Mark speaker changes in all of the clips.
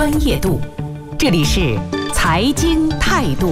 Speaker 1: 专业度，这里是财经态度。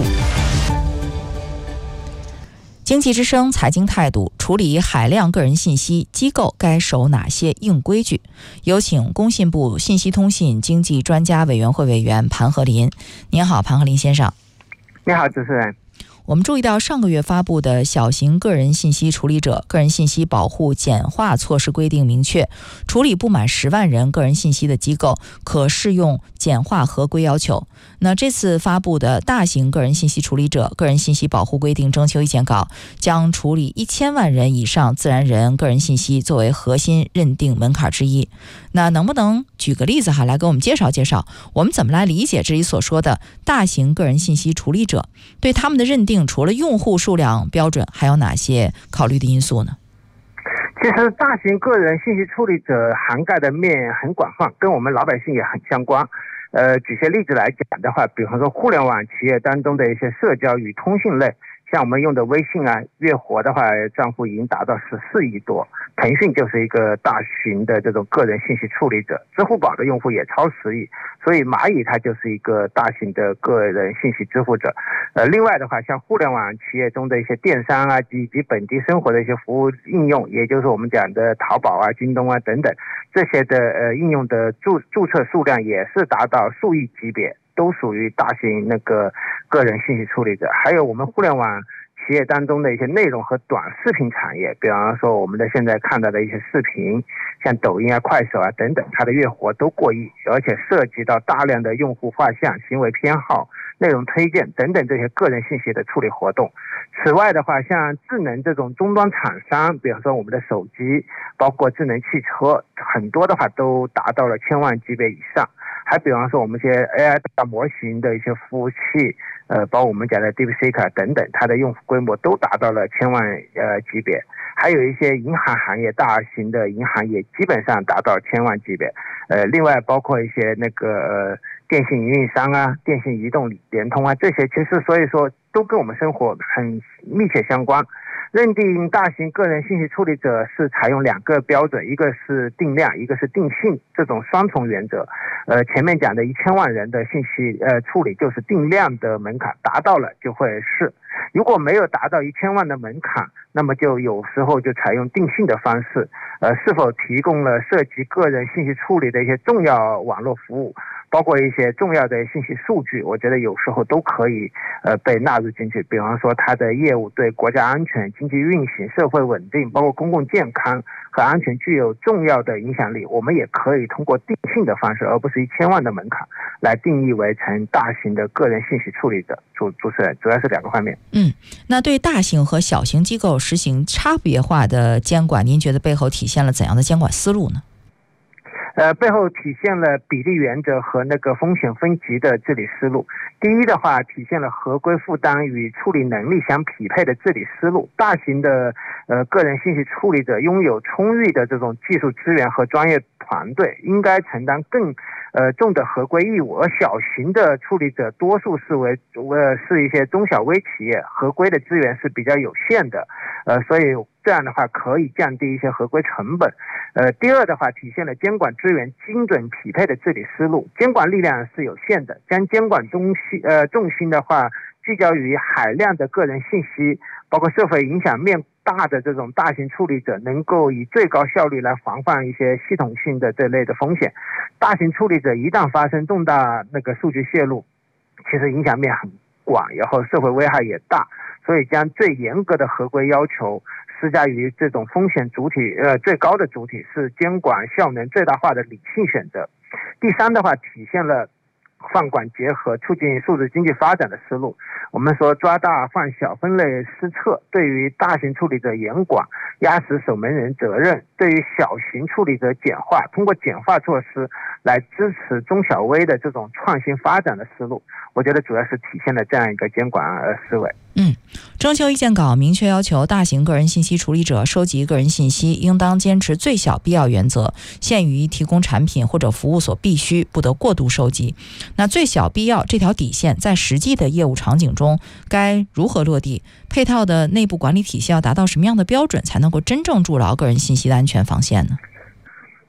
Speaker 1: 经济之声财经态度，处理海量个人信息，机构该守哪些硬规矩？有请工信部信息通信经济专家委员会委员盘和林。您好，盘和林先生。
Speaker 2: 你好，主持人。
Speaker 1: 我们注意到上个月发布的小型个人信息处理者个人信息保护简化措施规定明确，处理不满10万人个人信息的机构可适用简化合规要求。那这次发布的大型个人信息处理者个人信息保护规定征求意见稿将处理1000万人以上自然人个人信息作为核心认定门槛之一。那能不能举个例子来给我们介绍介绍，我们怎么来理解这里所说的大型个人信息处理者，对他们的认定除了用户数量标准还有哪些考虑的因素呢？
Speaker 2: 其实大型个人信息处理者涵盖的面很广泛，跟我们老百姓也很相关。举些例子来讲的话，比方说互联网企业当中的一些社交与通信类，像我们用的微信啊，月活的话账户已经达到14亿多，腾讯就是一个大型的这种个人信息处理者，支付宝的用户也超10亿，所以蚂蚁它就是一个大型的个人信息支付者。另外的话，像互联网企业中的一些电商啊，以及本地生活的一些服务应用，也就是我们讲的淘宝啊、京东啊等等，这些的应用的注册数量也是达到数亿级别，都属于大型个人信息处理者。还有我们互联网企业当中的一些内容和短视频产业，比方说我们的现在看到的一些视频，像抖音啊、快手啊等等，它的月活都过亿，而且涉及到大量的用户画像、行为偏好、内容推荐等等这些个人信息的处理活动。此外的话，像智能这种终端厂商，比方说我们的手机，包括智能汽车，很多的话都达到了1000万级别以上。还比方说我们一些 AI 大模型的一些服务器，包括我们讲的 DeepSeek 等等，它的用户规模都达到了1000万级别。还有一些银行行业，大型的银行也基本上达到1000万级别。另外包括一些电信运营商啊、电信、移动、联通啊，这些其实所以说都跟我们生活很密切相关。认定大型个人信息处理者是采用2个标准，一个是定量，一个是定性，这种双重原则。前面讲的1000万人的信息处理就是定量的门槛，达到了就会是，如果没有达到1000万的门槛，那么就有时候就采用定性的方式。是否提供了涉及个人信息处理的一些重要网络服务，包括一些重要的信息数据，我觉得有时候都可以被纳入进去。比方说它的业务对国家安全、经济运行、社会稳定，包括公共健康和安全具有重要的影响力，我们也可以通过定性的方式，而不是1000万的门槛，来定义为成大型的个人信息处理者。主持人，主要是2个方面。
Speaker 1: 那对大型和小型机构实行差别化的监管，您觉得背后体现了怎样的监管思路呢？
Speaker 2: 背后体现了比例原则和风险分级的治理思路。第一的话，体现了合规负担与处理能力相匹配的治理思路。大型的个人信息处理者拥有充裕的这种技术资源和专业团队，应该承担更重的合规义务，而小型的处理者多数是一些中小微企业，合规的资源是比较有限的，所以这样的话可以降低一些合规成本。第二的话，体现了监管资源精准匹配的治理思路。监管力量是有限的，将监管重心的话聚焦于海量的个人信息，包括社会影响面大的这种大型处理者，能够以最高效率来防范一些系统性的这类的风险。大型处理者一旦发生重大数据泄露，其实影响面很广，然后社会危害也大，所以将最严格的合规要求施加于这种风险主体最高的主体，是监管效能最大化的理性选择。第三的话，体现了放管结合促进数字经济发展的思路。我们说抓大放小，分类施策，对于大型处理者严管，压实守门人责任；对于小型处理者简化，通过简化措施来支持中小微的这种创新发展的思路。我觉得主要是体现了这样一个监管思维。
Speaker 1: 征求意见稿明确要求大型个人信息处理者收集个人信息应当坚持最小必要原则，限于提供产品或者服务所必须，不得过度收集。那最小必要这条底线在实际的业务场景中该如何落地？配套的内部管理体系要达到什么样的标准才能够真正筑牢个人信息的安全防线呢？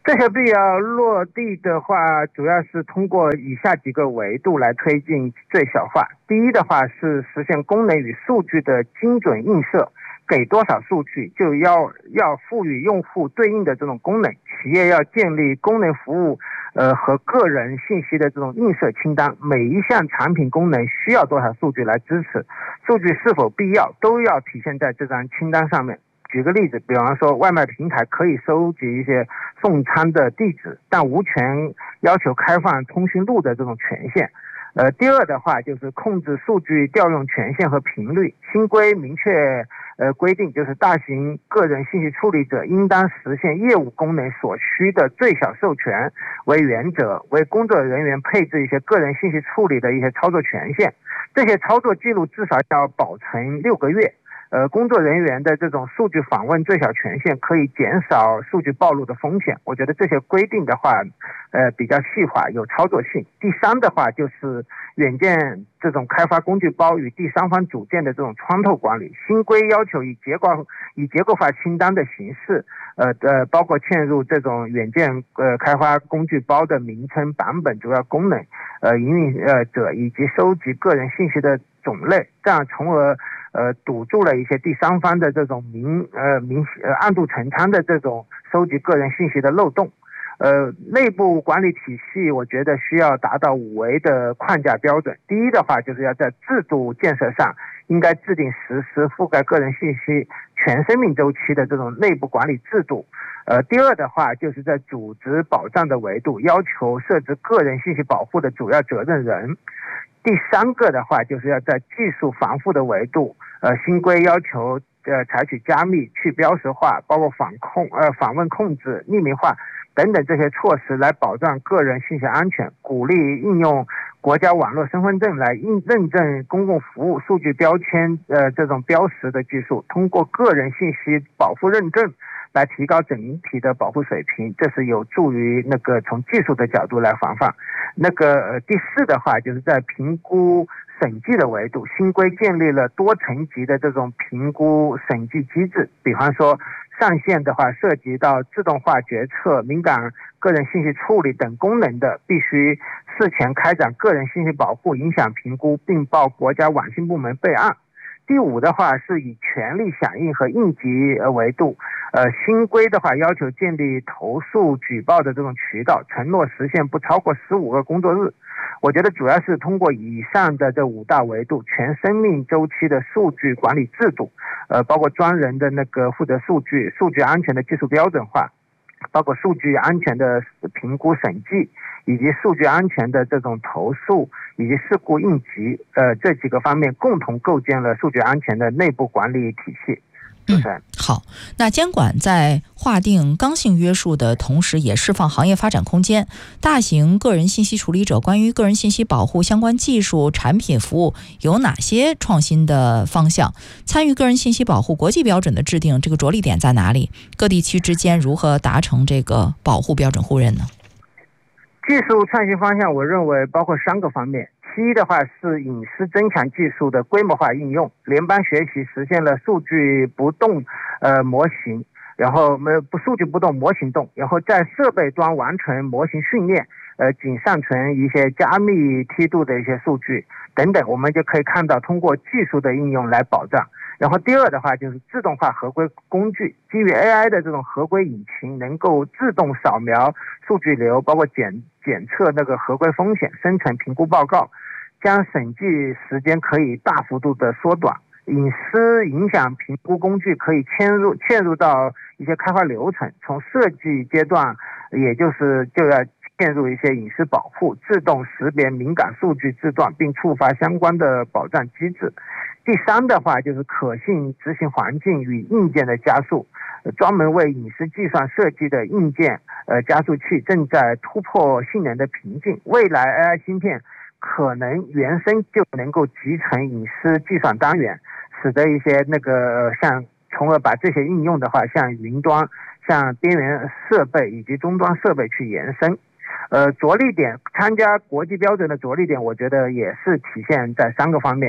Speaker 2: 这些必要落地的话，主要是通过以下几个维度来推进最小化。第一的话是实现功能与数据的精准映射，给多少数据就要赋予用户对应的这种功能。企业要建立功能服务和个人信息的这种映射清单，每一项产品功能需要多少数据来支持，数据是否必要都要体现在这张清单上面。举个例子，比方说外卖平台可以收集一些送餐的地址，但无权要求开放通讯录的这种权限。第二的话就是控制数据调用权限和频率。新规明确规定，就是大型个人信息处理者应当实现业务功能所需的最小授权为原则，为工作人员配置一些个人信息处理的一些操作权限。这些操作记录至少要保存6个月。工作人员的这种数据访问最小权限可以减少数据暴露的风险。我觉得这些规定的话，比较细化，有操作性。第三的话就是远件这种开发工具包与第三方组件的这种穿透管理。新规要求以结构化清单的形式，包括嵌入这种远件开发工具包的名称、版本、主要功能、营运者以及收集个人信息的种类，这样从而堵住了一些第三方的这种暗度陈仓的这种收集个人信息的漏洞。内部管理体系我觉得需要达到5维的框架标准。第一的话就是要在制度建设上应该制定实施覆盖个人信息全生命周期的这种内部管理制度。第二的话就是在组织保障的维度要求设置个人信息保护的主要责任人。第三个的话就是要在技术防护的维度，新规要求采取加密、去标识化，包括访问控制、匿名化等等这些措施来保障个人信息安全，鼓励应用国家网络身份证来认证公共服务数据标签这种标识的技术，通过个人信息保护认证来提高整体的保护水平，这是有助于从技术的角度来防范。第四的话就是在评估审计的维度，新规建立了多层级的这种评估审计机制。比方说上线的话涉及到自动化决策、敏感个人信息处理等功能的，必须事前开展个人信息保护影响评估，并报国家网信部门备案。第五的话是以权利响应和应急维度，新规的话要求建立投诉举报的这种渠道，承诺实现不超过15个工作日。我觉得主要是通过以上的这5大维度，全生命周期的数据管理制度，包括专人的负责数据安全的技术标准化，包括数据安全的评估审计，以及数据安全的这种投诉以及事故应急，这几个方面共同构建了数据安全的内部管理体系。
Speaker 1: 好，那监管在划定刚性约束的同时，也释放行业发展空间。大型个人信息处理者关于个人信息保护相关技术、产品、服务有哪些创新的方向？参与个人信息保护国际标准的制定，这个着力点在哪里？各地区之间如何达成这个保护标准互认呢？
Speaker 2: 技术创新方向我认为包括3个方面。其一的话是隐私增强技术的规模化应用，联邦学习实现了数据不动模型，然后数据不动模型动，然后在设备端完成模型训练，仅上传一些加密梯度的一些数据等等，我们就可以看到通过技术的应用来保障。然后第二的话就是自动化合规工具，基于 AI 的这种合规引擎，能够自动扫描数据流，包括检测合规风险，生成评估报告，将审计时间可以大幅度的缩短。隐私影响评估工具可以嵌入到一些开发流程，从设计阶段就要嵌入一些隐私保护，自动识别敏感数据字段，并触发相关的保障机制。第三的话就是可信执行环境与硬件的加速，专门为隐私计算设计的硬件加速器正在突破性能的瓶颈，未来 AI 芯片可能原生就能够集成隐私计算单元，使得一些从而把这些应用的话向云端、向边缘设备以及终端设备去延伸。着力点参加国际标准的着力点，我觉得也是体现在3个方面。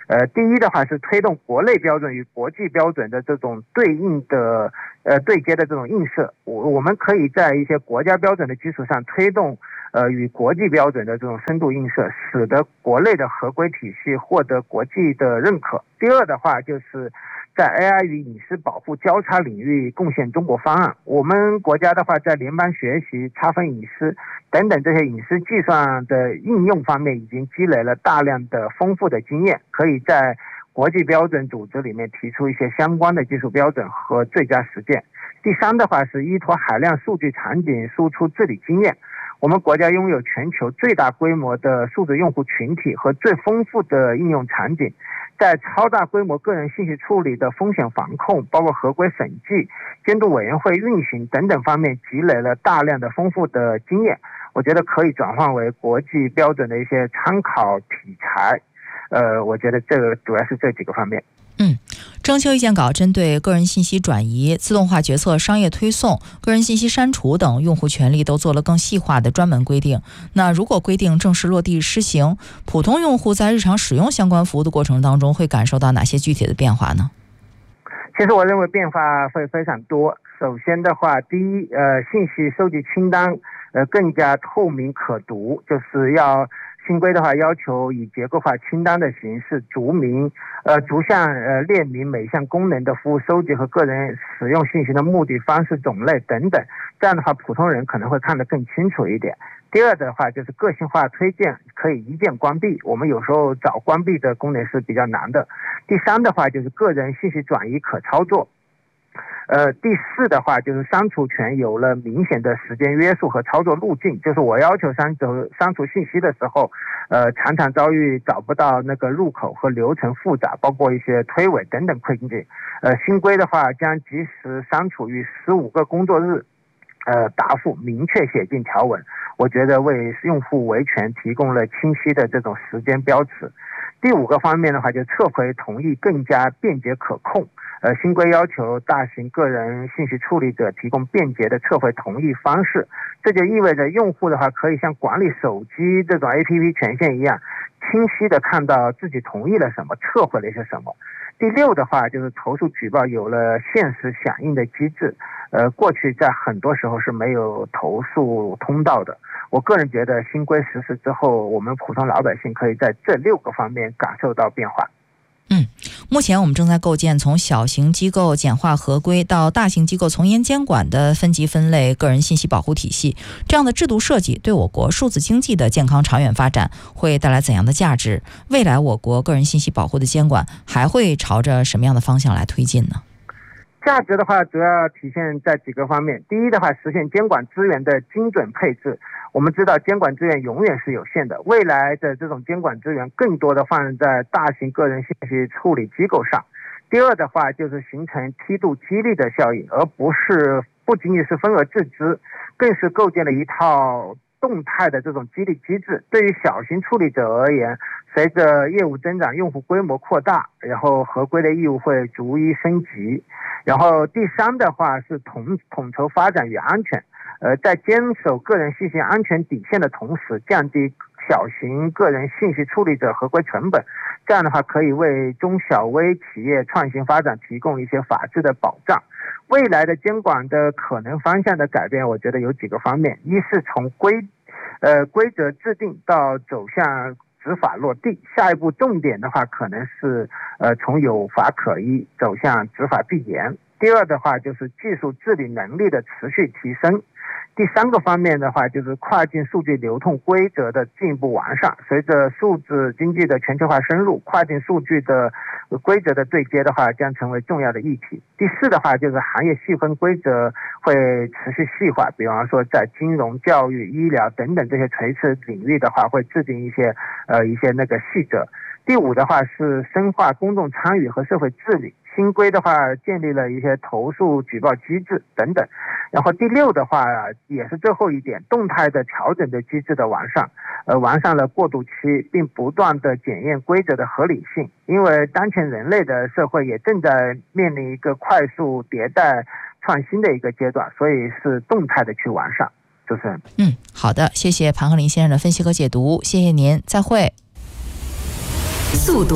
Speaker 2: 第一的话是推动国内标准与国际标准的这种对应的对接的这种映射，我们可以在一些国家标准的基础上推动与国际标准的这种深度映射，使得国内的合规体系获得国际的认可。第二的话就是在 AI 与隐私保护交叉领域贡献中国方案。我们国家的话在联邦学习、差分隐私等等这些隐私计算的应用方面已经积累了大量的丰富的经验，可以在国际标准组织里面提出一些相关的技术标准和最佳实践。第三的话是依托海量数据场景输出治理经验。我们国家拥有全球最大规模的数字用户群体和最丰富的应用场景，在超大规模个人信息处理的风险防控，包括合规审计、监督委员会运行等等方面积累了大量的丰富的经验，我觉得可以转换为国际标准的一些参考题材。我觉得这个主要是这几个方面。
Speaker 1: 征求意见稿针对个人信息转移、自动化决策、商业推送、个人信息删除等用户权利都做了更细化的专门规定。那如果规定正式落地施行，普通用户在日常使用相关服务的过程当中会感受到哪些具体的变化呢？
Speaker 2: 其实我认为变化会非常多。首先的话，第一，信息收集清单更加透明可读，就是要新规的话要求以结构化清单的形式逐项列明每项功能的服务收集和个人使用信息的目的、方式、种类等等，这样的话普通人可能会看得更清楚一点。第二的话就是个性化推荐可以一键关闭，我们有时候找关闭的功能是比较难的。第三的话就是个人信息转移可操作。第四的话就是删除权有了明显的时间约束和操作路径，就是我要求删除信息的时候，常常遭遇找不到那个入口和流程复杂，包括一些推诿等等困境。新规的话将及时删除于15个工作日答复明确写进条文，我觉得为用户维权提供了清晰的这种时间标尺。第五个方面的话，就撤回同意更加便捷可控。新规要求大型个人信息处理者提供便捷的撤回同意方式，这就意味着用户的话可以像管理手机这种 APP 权限一样，清晰的看到自己同意了什么，撤回了些什么。第六的话就是投诉举报有了限时响应的机制，过去在很多时候是没有投诉通道的。我个人觉得新规实施之后，我们普通老百姓可以在这6个方面感受到变化。
Speaker 1: 目前我们正在构建从小型机构简化合规到大型机构从严监管的分级分类个人信息保护体系，这样的制度设计对我国数字经济的健康长远发展会带来怎样的价值？未来我国个人信息保护的监管还会朝着什么样的方向来推进呢？
Speaker 2: 价值的话主要体现在几个方面。第一的话，实现监管资源的精准配置。我们知道监管资源永远是有限的，未来的这种监管资源更多的放在大型个人信息处理机构上。第二的话就是形成梯度激励的效应，而不仅仅是分额制支，更是构建了一套动态的这种激励机制。对于小型处理者而言，随着业务增长、用户规模扩大，然后合规的义务会逐一升级。然后第三的话是统筹发展与安全，在坚守个人信息安全底线的同时，降低小型个人信息处理者合规成本，这样的话可以为中小微企业创新发展提供一些法治的保障。未来的监管的可能方向的改变，我觉得有几个方面。一是从规则制定到走向执法落地，下一步重点的话可能是从有法可依走向执法必严。第二的话就是技术治理能力的持续提升。第三个方面的话就是跨境数据流通规则的进一步完善。随着数字经济的全球化深入，跨境数据的规则的对接的话将成为重要的议题。第四的话就是行业细分规则会持续细化，比方说在金融、教育、医疗等等这些垂直领域的话会制定一些那个细则。第五的话是深化公众参与和社会治理，新规的话建立了一些投诉举报机制等等。然后第六的话也是最后一点，动态的调整的机制的完善，完善了过渡期，并不断的检验规则的合理性。因为当前人类的社会也正在面临一个快速迭代创新的一个阶段，所以是动态的去完善。主持人。
Speaker 1: 好的，谢谢庞鹤林先生的分析和解读，谢谢您，再会。
Speaker 3: 速度、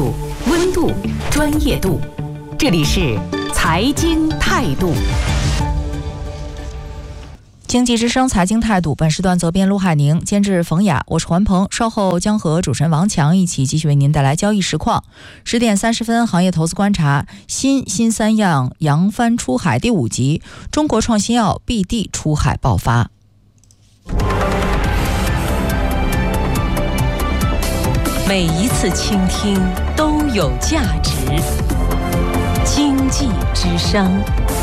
Speaker 3: 温度、专业度，这里是财经态度。
Speaker 1: 经济之声财经态度，本时段责编陆海宁，监制冯雅，我是环鹏。稍后将和主持人王强一起继续为您带来交易实况。10点30分，行业投资观察，新三样扬帆出海第5集，中国创新药 BD 出海爆发。
Speaker 3: 每一次倾听都有价值。经济之声。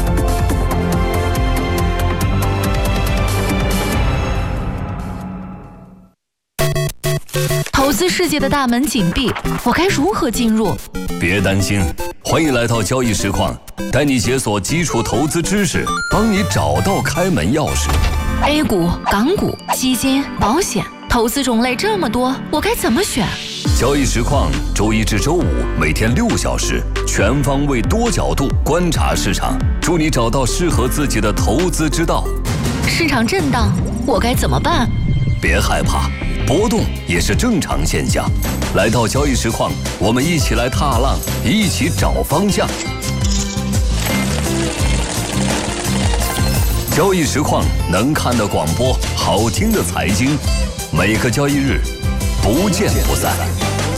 Speaker 3: 投资世界的大门紧闭，我该如何进入？
Speaker 4: 别担心，欢迎来到交易实况，带你解锁基础投资知识，帮你找到开门钥匙。
Speaker 3: A 股、港股、基金、保险，投资种类这么多，我该怎么选？
Speaker 4: 交易实况，周一至周五每天6小时，全方位多角度观察市场，助你找到适合自己的投资之道。
Speaker 3: 市场震荡，我该怎么办？
Speaker 4: 别害怕，波动也是正常现象。来到交易实况，我们一起来踏浪，一起找方向。交易实况，能看的广播，好听的财经，每个交易日不见不散。